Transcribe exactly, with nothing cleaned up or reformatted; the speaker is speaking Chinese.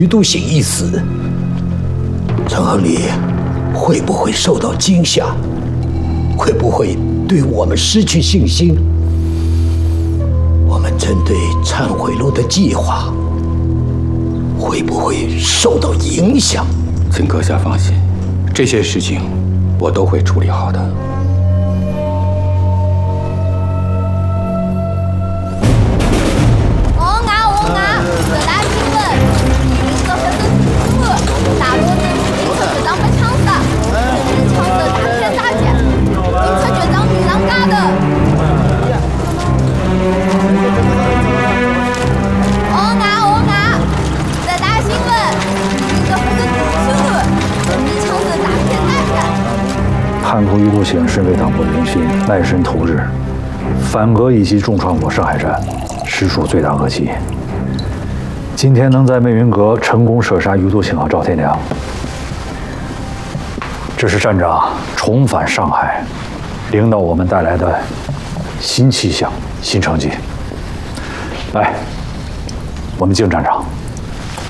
余笃行一死，陈亨利会不会受到惊吓？会不会对我们失去信心？我们针对忏悔录的计划会不会受到影响？ 请阁下放心，这些事情我都会处理好的。 叛徒余笃行身为党国明星，卖身投日，反革以及重创我上海站，实属罪大恶极。今天能在媚云阁成功射杀余笃行和赵天良，这是站长重返上海，领导我们带来的新气象、新成绩。来，我们敬站长。